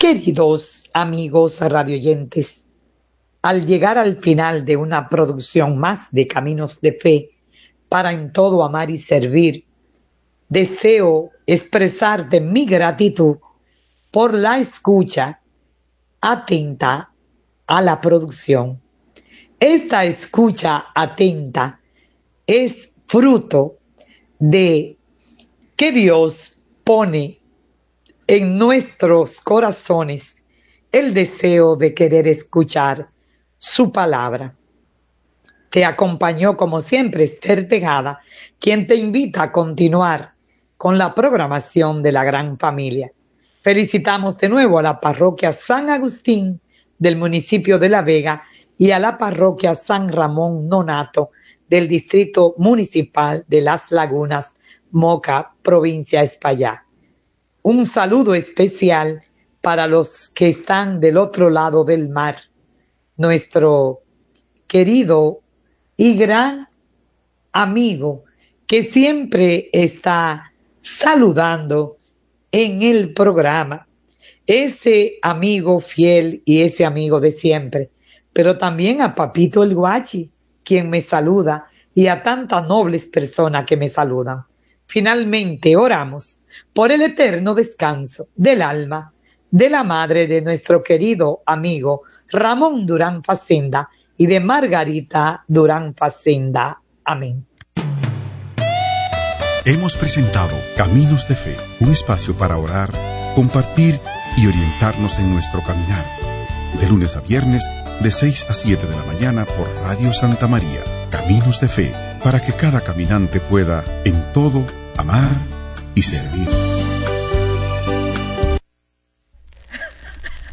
Queridos amigos radioyentes, al llegar al final de una producción más de Caminos de Fe, para en todo amar y servir, deseo expresarte mi gratitud por la escucha atenta a la producción. Esta escucha atenta es fruto de que Dios pone en nuestros corazones el deseo de querer escuchar su palabra. Te acompañó como siempre Esther Tejada, quien te invita a continuar con la programación de la gran familia. Felicitamos de nuevo a la parroquia San Agustín del municipio de La Vega y a la parroquia San Ramón Nonato del distrito municipal de Las Lagunas, Moca, provincia de Espaillá. Un saludo especial para los que están del otro lado del mar. Nuestro querido y gran amigo que siempre está saludando en el programa. Ese amigo fiel y ese amigo de siempre. Pero también a Papito el Guachi, quien me saluda, y a tantas nobles personas que me saludan. Finalmente oramos por el eterno descanso del alma de la madre de nuestro querido amigo Ramón Durán Facenda y de Margarita Durán Facenda. Amén. Hemos presentado Caminos de Fe, un espacio para orar, compartir y orientarnos en nuestro caminar. De lunes a viernes, de 6 a 7 de la mañana por Radio Santa María. Caminos de Fe, para que cada caminante pueda, en todo, amar y servir.